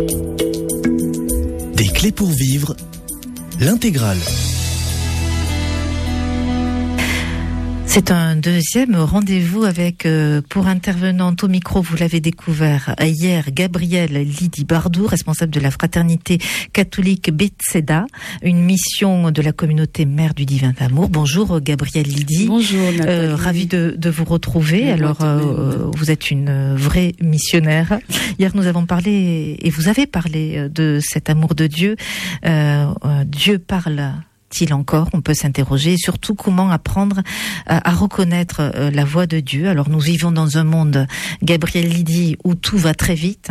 Des clés pour vivre, l'intégrale. C'est un deuxième rendez-vous avec, pour intervenante au micro, vous l'avez découvert hier, Gabrielle Lydie Bardou, responsable de la fraternité catholique Bethesda, une mission de la communauté Mère du Divin Amour. Bonjour Gabrielle Lydie. Bonjour Nathalie. Ravie de vous retrouver. Alors, vous êtes une vraie missionnaire. Hier, nous avons parlé, et vous avez parlé de cet amour de Dieu. Dieu parle-t-il encore? On peut s'interroger, et surtout comment apprendre à reconnaître la voix de Dieu. Alors nous vivons dans un monde, Gabrielle Lydie, où tout va très vite,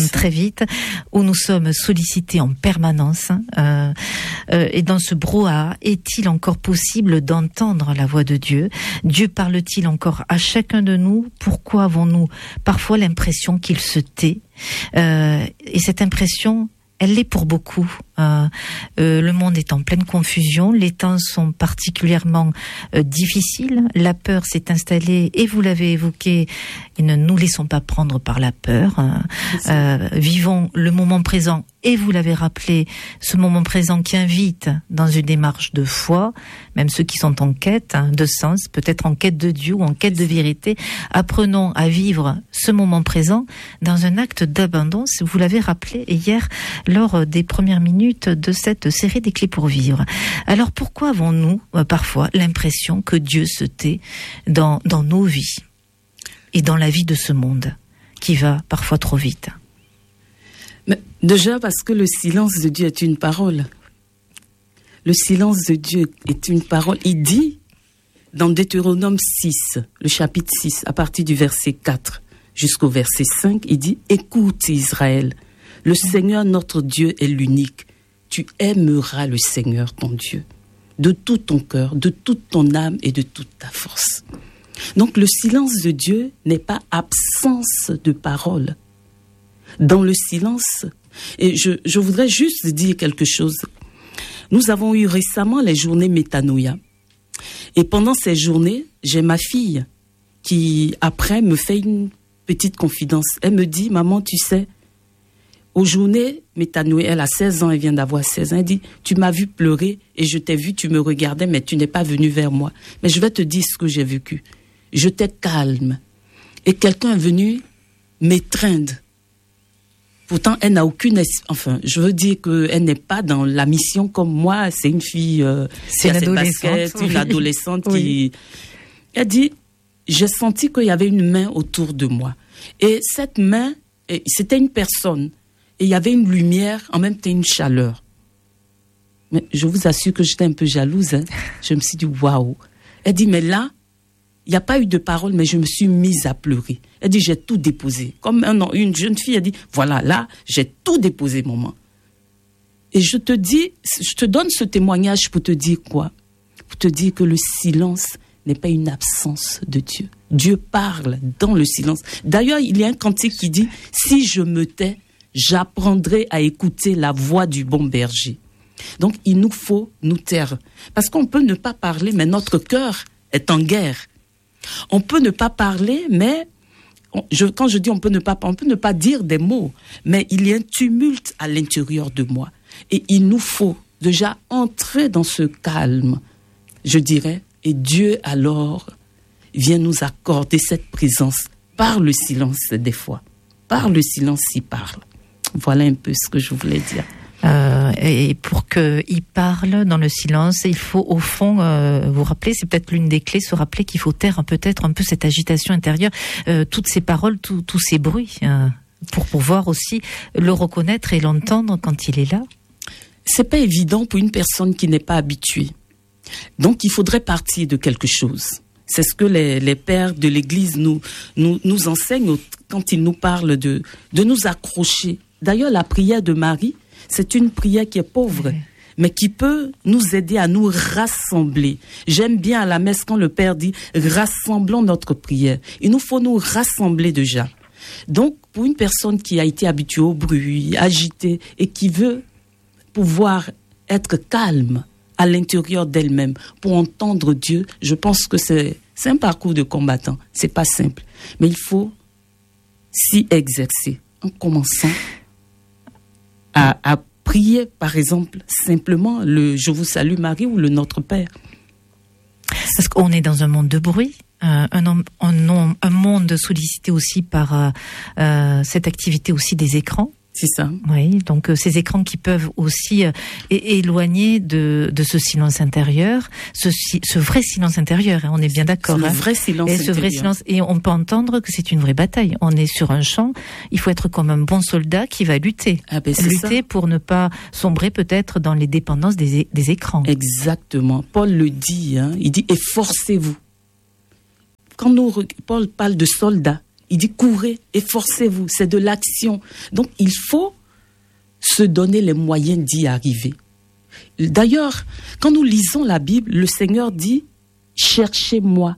où nous sommes sollicités en permanence, et dans ce brouhaha, est-il encore possible d'entendre la voix de Dieu? Dieu parle-t-il encore à chacun de nous? Pourquoi avons-nous parfois l'impression qu'il se tait? Et cette impression, elle l'est pour beaucoup. Le monde est en pleine confusion, les temps sont particulièrement difficiles, la peur s'est installée et vous l'avez évoqué, et ne nous laissons pas prendre par la peur. Vivons le moment présent et vous l'avez rappelé, ce moment présent qui invite dans une démarche de foi, même ceux qui sont en quête de sens, peut-être en quête de Dieu ou en quête de vérité, apprenons à vivre ce moment présent dans un acte d'abondance. Vous l'avez rappelé hier lors des premières minutes de cette série des clés pour vivre. Alors pourquoi avons-nous parfois l'impression que Dieu se tait dans nos vies et dans la vie de ce monde qui va parfois trop vite? Mais déjà parce que le silence de Dieu est une parole. Le silence de Dieu est une parole. Il dit dans Deutéronome 6, le chapitre 6, à partir du verset 4 jusqu'au verset 5, il dit « Écoute Israël, le Seigneur notre Dieu est l'unique. Tu aimeras le Seigneur ton Dieu de tout ton cœur, de toute ton âme et de toute ta force. » Donc le silence de Dieu n'est pas absence de parole. Dans le silence, et je voudrais juste dire quelque chose. Nous avons eu récemment les journées Métanoïa. Et pendant ces journées, j'ai ma fille qui, après, me fait une petite confidence. Elle me dit, maman, tu sais, aux journées Métanoïa, elle a 16 ans, elle vient d'avoir 16 ans, elle dit, tu m'as vu pleurer et je t'ai vu, tu me regardais, mais tu n'es pas venu vers moi. Mais je vais te dire ce que j'ai vécu. J'étais calme. Et quelqu'un est venu m'étreindre. Pourtant, elle n'a aucune... Enfin, je veux dire qu'elle n'est pas dans la mission comme moi. C'est une fille... c'est une adolescente. Une adolescente qui... Elle dit, j'ai senti qu'il y avait une main autour de moi. Et cette main, c'était une personne. Et il y avait une lumière, en même temps une chaleur. Mais je vous assure que j'étais un peu jalouse. Hein. Je me suis dit, waouh. Elle dit, mais là, il n'y a pas eu de parole, mais je me suis mise à pleurer. Elle dit, j'ai tout déposé. Comme une jeune fille, elle dit, voilà, là, j'ai tout déposé, maman. Et je te donne ce témoignage pour te dire quoi? Pour te dire que le silence n'est pas une absence de Dieu. Dieu parle dans le silence. D'ailleurs, il y a un cantique qui dit, si je me tais, j'apprendrai à écouter la voix du bon berger. Donc, il nous faut nous taire. Parce qu'on peut ne pas parler, mais notre cœur est en guerre. On peut ne pas parler, mais quand je dis on peut ne pas dire des mots, mais il y a un tumulte à l'intérieur de moi. Et il nous faut déjà entrer dans ce calme, je dirais, et Dieu alors vient nous accorder cette présence par le silence des fois. Par le silence, il parle. Voilà un peu ce que je voulais dire. Et pour qu'il parle dans le silence, il faut au fond vous rappeler, c'est peut-être l'une des clés, se rappeler qu'il faut taire peut-être un peu cette agitation intérieure, toutes ces paroles, tous ces bruits, pour pouvoir aussi le reconnaître et l'entendre quand il est là. C'est pas évident pour une personne qui n'est pas habituée. Donc il faudrait partir de quelque chose. C'est ce que les pères de l'Église nous enseignent quand ils nous parlent de nous accrocher. D'ailleurs, la prière de Marie, c'est une prière qui est pauvre, mais qui peut nous aider à nous rassembler. J'aime bien à la messe quand le Père dit « rassemblons notre prière ». Il nous faut nous rassembler déjà. Donc, pour une personne qui a été habituée au bruit, agitée, et qui veut pouvoir être calme à l'intérieur d'elle-même pour entendre Dieu, je pense que c'est un parcours de combattant. C'est pas simple, mais il faut s'y exercer en commençant à prier, par exemple, simplement le « Je vous salue Marie » ou le « Notre Père ». Parce qu'on est dans un monde de bruit, un monde sollicité aussi par cette activité aussi des écrans. C'est ça. Oui, donc ces écrans qui peuvent aussi éloigner de ce silence intérieur, ce vrai silence intérieur, hein, on est bien d'accord. C'est le vrai silence et intérieur. Ce vrai silence, et on peut entendre que c'est une vraie bataille. On est sur un champ, il faut être comme un bon soldat qui va lutter. Lutter pour ne pas sombrer peut-être dans les dépendances des écrans. Exactement. Paul le dit, hein, il dit « efforcez-vous ». Quand Paul parle de soldats, il dit courez, efforcez-vous, c'est de l'action. Donc il faut se donner les moyens d'y arriver. D'ailleurs, quand nous lisons la Bible, le Seigneur dit cherchez-moi.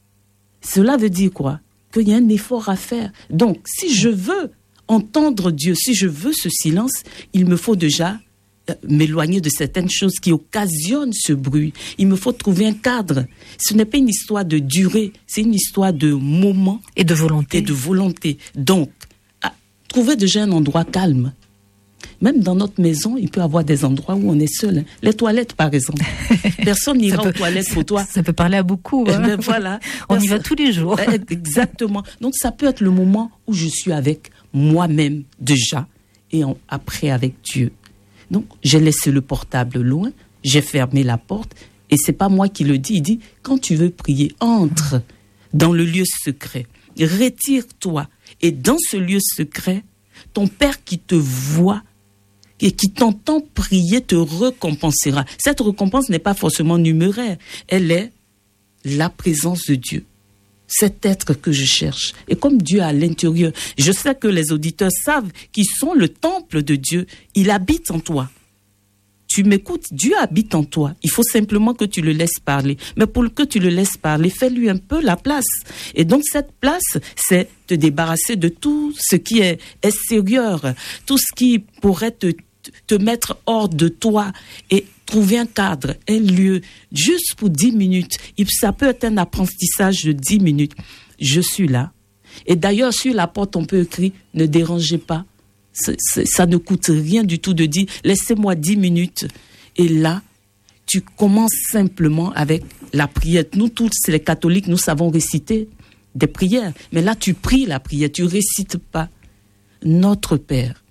Cela veut dire quoi? Qu'il y a un effort à faire. Donc si je veux entendre Dieu, si je veux ce silence, il me faut déjà m'éloigner de certaines choses qui occasionnent ce bruit. Il me faut trouver un cadre. Ce n'est pas une histoire de durée, c'est une histoire de moment et de volonté. Donc, trouver déjà un endroit calme. Même dans notre maison, il peut y avoir des endroits où on est seul. Les toilettes, par exemple. Personne n'ira aux toilettes pour toi. Ça peut parler à beaucoup. Hein. Ben voilà. On y va tous les jours. Exactement. Donc, ça peut être le moment où je suis avec moi-même déjà et après avec Dieu. Donc, j'ai laissé le portable loin, j'ai fermé la porte, et c'est pas moi qui le dis, il dit, quand tu veux prier, entre dans le lieu secret, retire-toi, et dans ce lieu secret, ton Père qui te voit et qui t'entend prier te récompensera. Cette récompense n'est pas forcément numéraire, elle est la présence de Dieu. Cet être que je cherche. Et comme Dieu est à l'intérieur, je sais que les auditeurs savent qu'ils sont le temple de Dieu. Il habite en toi. Tu m'écoutes, Dieu habite en toi. Il faut simplement que tu le laisses parler. Mais pour que tu le laisses parler, fais-lui un peu la place. Et donc cette place, c'est te débarrasser de tout ce qui est extérieur, tout ce qui pourrait te mettre hors de toi et trouver un cadre, un lieu, juste pour 10 minutes. Ça peut être un apprentissage de 10 minutes. Je suis là. Et d'ailleurs, sur la porte, on peut écrire « Ne dérangez pas ». Ça ne coûte rien du tout de dire « Laissez-moi 10 minutes ». Et là, tu commences simplement avec la prière. Nous tous, les catholiques, nous savons réciter des prières. Mais là, tu pries la prière, tu ne récites pas. Notre Père,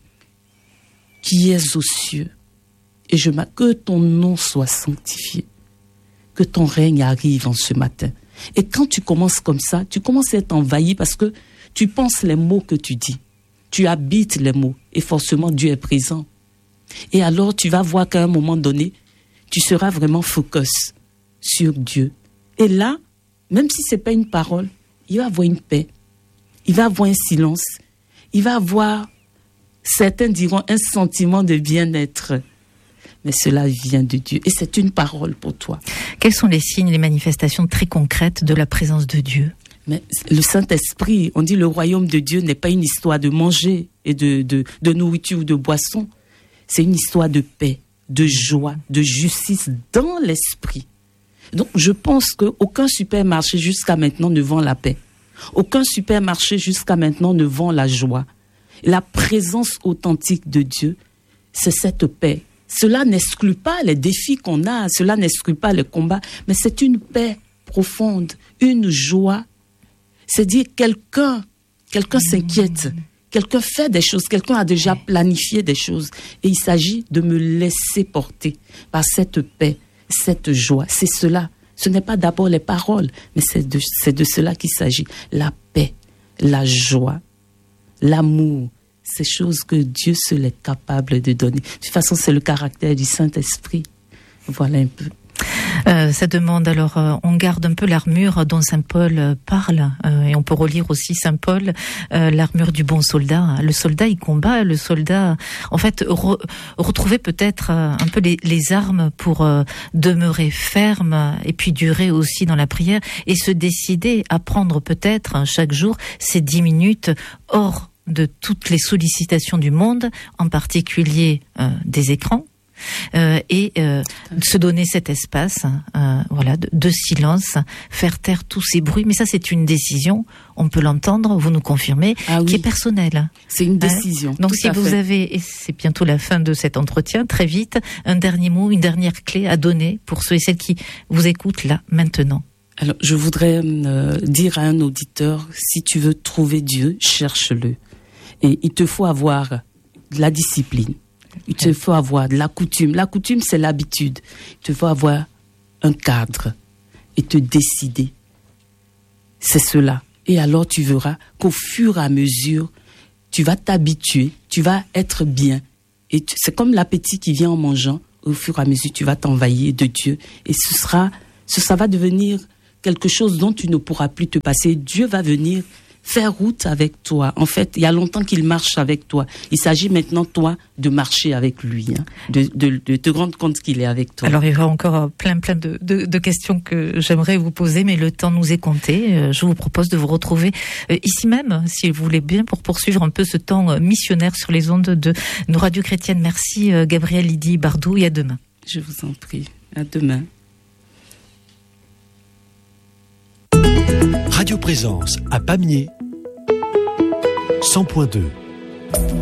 qui es aux cieux, et que ton nom soit sanctifié, que ton règne arrive en ce matin. Et quand tu commences comme ça, tu commences à être envahi parce que tu penses les mots que tu dis. Tu habites les mots et forcément Dieu est présent. Et alors tu vas voir qu'à un moment donné, tu seras vraiment focus sur Dieu. Et là, même si ce n'est pas une parole, il va avoir une paix, il va avoir un silence, il va avoir, certains diront, un sentiment de bien-être. Mais cela vient de Dieu et c'est une parole pour toi. Quels sont les signes, les manifestations très concrètes de la présence de Dieu? Mais le Saint-Esprit, on dit le royaume de Dieu n'est pas une histoire de manger et de nourriture ou de boisson. C'est une histoire de paix, de joie, de justice dans l'esprit. Donc je pense qu'aucun supermarché jusqu'à maintenant ne vend la paix. Aucun supermarché jusqu'à maintenant ne vend la joie. La présence authentique de Dieu, c'est cette paix. Cela n'exclut pas les défis qu'on a, cela n'exclut pas les combats, mais c'est une paix profonde, une joie. C'est dire quelqu'un s'inquiète, quelqu'un fait des choses, quelqu'un a déjà planifié des choses. Et il s'agit de me laisser porter par cette paix, cette joie. C'est cela. Ce n'est pas d'abord les paroles, mais c'est de cela qu'il s'agit. La paix, la joie, l'amour. Ces choses que Dieu seul est capable de donner. De toute façon, c'est le caractère du Saint-Esprit. Voilà un peu. Ça demande alors, on garde un peu l'armure dont Saint Paul parle, et on peut relire aussi Saint Paul, l'armure du bon soldat. Le soldat, il combat, le soldat, en fait, retrouver peut-être un peu les armes pour demeurer ferme et puis durer aussi dans la prière et se décider à prendre peut-être chaque jour ces 10 minutes hors de toutes les sollicitations du monde, en particulier des écrans, et se donner cet espace, voilà, de silence, faire taire tous ces bruits. Mais ça, c'est une décision, on peut l'entendre, vous nous confirmez, qui est personnelle. C'est une décision. Donc si vous avez, et c'est bientôt la fin de cet entretien, très vite, un dernier mot, une dernière clé à donner pour ceux et celles qui vous écoutent là, maintenant. Alors, je voudrais dire à un auditeur, si tu veux trouver Dieu, cherche-le. Et il te faut avoir de la discipline. Il te faut avoir de la coutume. La coutume, c'est l'habitude. Il te faut avoir un cadre et te décider. C'est cela. Et alors, tu verras qu'au fur et à mesure, tu vas t'habituer, tu vas être bien. Et c'est comme l'appétit qui vient en mangeant. Au fur et à mesure, tu vas t'envahir de Dieu. Et ça va devenir quelque chose dont tu ne pourras plus te passer. Dieu va venir faire route avec toi. En fait, il y a longtemps qu'il marche avec toi. Il s'agit maintenant, toi, de marcher avec lui, hein, de te rendre compte qu'il est avec toi. Alors, il y aura encore plein de questions que j'aimerais vous poser, mais le temps nous est compté. Je vous propose de vous retrouver ici même, si vous voulez bien, pour poursuivre un peu ce temps missionnaire sur les ondes de nos radios chrétiennes. Merci, Gabrielle Lydie Bardou, et à demain. Je vous en prie. À demain. Radio Présence à Pamiers 100.2.